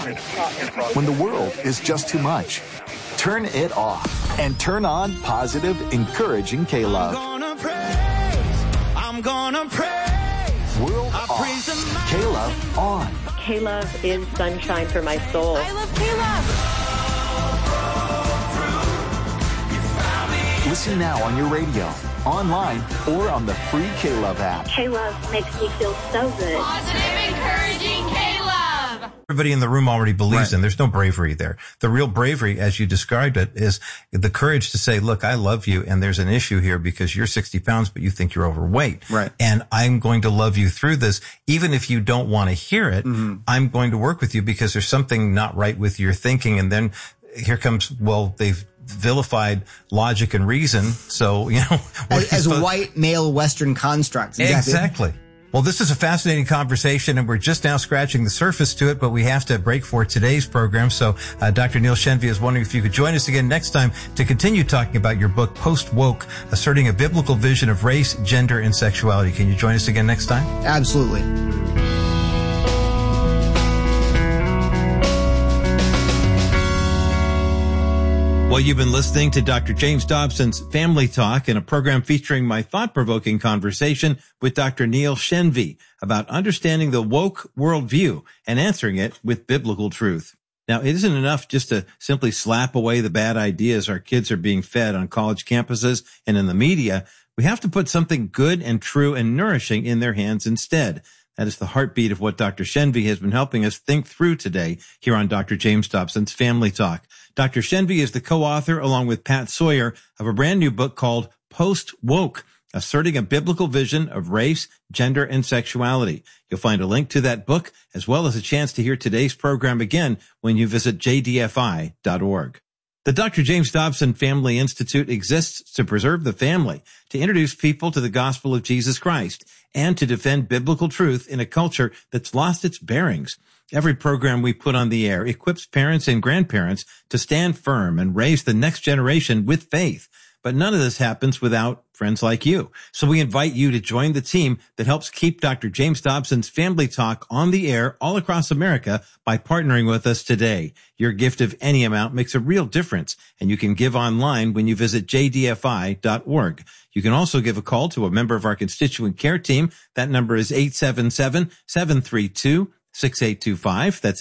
When the world is just too much, turn it off and turn on positive, encouraging K-Love. I'm gonna praise. World off. K-Love on. K-Love is sunshine for my soul. I love K-Love. Listen now on your radio, online, or on the free K-Love app. K-Love makes me feel so good. Positive, encouraging K-Love. Everybody in the room already believes in. There's no bravery there. The real bravery, as you described it, is the courage to say, look, I love you, and there's an issue here because you're 60 pounds, but you think you're overweight. Right. And I'm going to love you through this. Even if you don't want to hear it, I'm going to work with you because there's something not right with your thinking. And then here comes, well, they've vilified logic and reason. So, as white male Western constructs. Exactly. Well, this is a fascinating conversation, and we're just now scratching the surface to it, but we have to break for today's program. So Dr. Neil Shenvi is wondering if you could join us again next time to continue talking about your book, Post-Woke, Asserting a Biblical Vision of Race, Gender, and Sexuality. Can you join us again next time? Absolutely. Well, you've been listening to Dr. James Dobson's Family Talk, in a program featuring my thought-provoking conversation with Dr. Neil Shenvi about understanding the woke worldview and answering it with biblical truth. Now, it isn't enough just to simply slap away the bad ideas our kids are being fed on college campuses and in the media. We have to put something good and true and nourishing in their hands instead. That is the heartbeat of what Dr. Shenvi has been helping us think through today here on Dr. James Dobson's Family Talk. Dr. Shenvi is the co-author, along with Pat Sawyer, of a brand new book called Post-Woke, Asserting a Biblical Vision of Race, Gender, and Sexuality. You'll find a link to that book, as well as a chance to hear today's program again when you visit jdfi.org. The Dr. James Dobson Family Institute exists to preserve the family, to introduce people to the gospel of Jesus Christ, and to defend biblical truth in a culture that's lost its bearings. Every program we put on the air equips parents and grandparents to stand firm and raise the next generation with faith. But none of this happens without friends like you. So we invite you to join the team that helps keep Dr. James Dobson's Family Talk on the air all across America by partnering with us today. Your gift of any amount makes a real difference, and you can give online when you visit jdfi.org. You can also give a call to a member of our constituent care team. That number is 877-732-6825. That's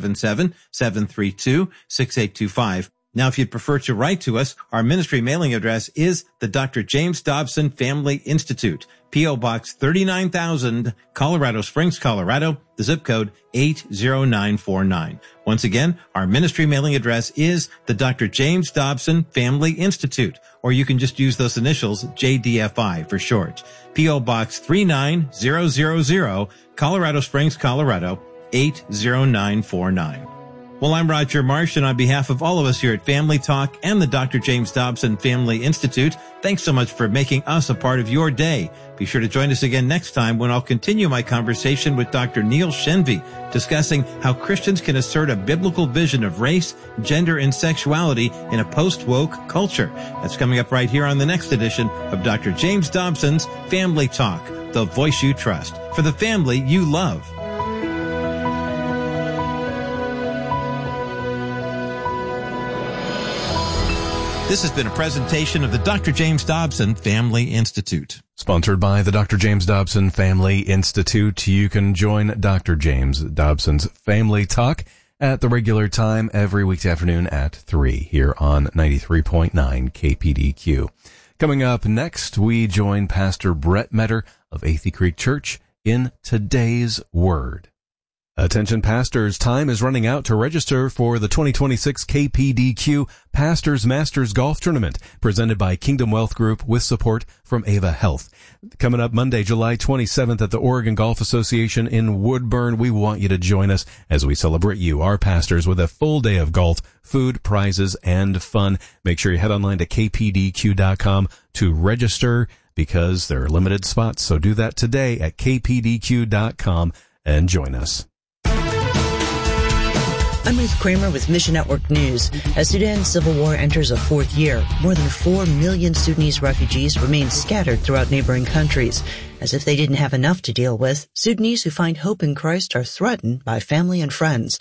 877-732-6825. Now, if you'd prefer to write to us, our ministry mailing address is the Dr. James Dobson Family Institute, P.O. Box 39,000, Colorado Springs, Colorado, the zip code 80949. Once again, our ministry mailing address is the Dr. James Dobson Family Institute, or you can just use those initials, JDFI for short. P.O. Box 39000, Colorado Springs, Colorado, 80949. Well, I'm Roger Marsh, and on behalf of all of us here at Family Talk and the Dr. James Dobson Family Institute, thanks so much for making us a part of your day. Be sure to join us again next time when I'll continue my conversation with Dr. Neil Shenvi, discussing how Christians can assert a biblical vision of race, gender, and sexuality in a post-woke culture. That's coming up right here on the next edition of Dr. James Dobson's Family Talk, the voice you trust, for the family you love. This has been a presentation of the Dr. James Dobson Family Institute. Sponsored by the Dr. James Dobson Family Institute. You can join Dr. James Dobson's Family Talk at the regular time every weekday afternoon at 3 here on 93.9 KPDQ. Coming up next, we join Pastor Brett Metter of Athey Creek Church in Today's Word. Attention pastors, time is running out to register for the 2026 KPDQ Pastors Masters Golf Tournament, presented by Kingdom Wealth Group with support from Ava Health. Coming up Monday, July 27th at the Oregon Golf Association in Woodburn. We want you to join us as we celebrate you, our pastors, with a full day of golf, food, prizes, and fun. Make sure you head online to kpdq.com to register because there are limited spots. So do that today at kpdq.com and join us. I'm Ruth Kramer with Mission Network News. As Sudan's civil war enters a fourth year, more than 4 million Sudanese refugees remain scattered throughout neighboring countries. As if they didn't have enough to deal with, Sudanese who find hope in Christ are threatened by family and friends.